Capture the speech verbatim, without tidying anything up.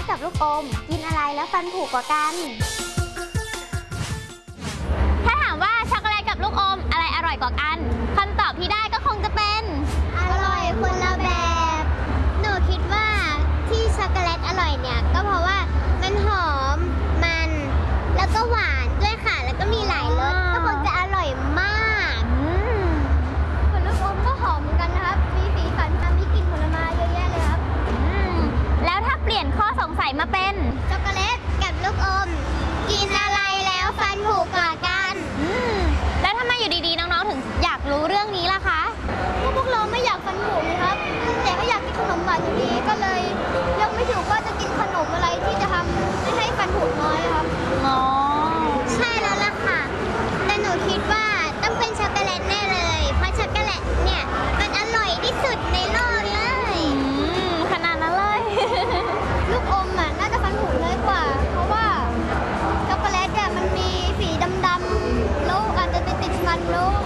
กับลูกอมกินอะไรแล้วฟันผุกว่ากันถ้าถามว่าช็อกโกแลตกับลูกอมอะไรอร่อยกว่ากันคำตอบที่ได้ก็คงจะเป็นอร่อยคนละแบบหนูคิดว่าที่ช็อกโกแลตอร่อยเนี่ยก็เพราะว่ามันหอมมันแล้วก็หวานด้วยค่ะแล้วก็มีหลายรสก็คงจะอร่อยมากส่วนลูกอมก็หอมเหมือนกันนะครับมีสีสันมีกลิ่นผลไม้เยอะแยะเลยครับแล้วถ้าเปลี่ยนข้อสงสัยมาเป็นช็อกโกแลตกับลูกอมกินอะไรแล้วฟันผุกว่ากันแล้วทำไมอยู่ดีๆน้องๆถึงอยากรู้เรื่องนี้ล่ะคะก็พวกเราไม่อยากฟันผุครับแต่ก็อยากกินขนมหวานอยู่ดีก็เลยยังไม่ถูกว่าจะกินขนมอะไรที่จะทำไม่ให้ฟันผุน้อยครับอ๋อใช่แล้วล่ะค่ะแต่หนูคิดว่าต้องเป็นช็อกโกแลตแน่เลยเพราะช็อกโกแลตเนี่ยมันอร่อยที่สุดในโลกเลยขนาดนั้นเลย ลูกอมอ่ะน่าจะฟันผุน้อยกว่าเพราะว่าช็อกโกแลตเนี่ยมันมีสีดำๆแล้วอาจจะไปติดฟันแล้ว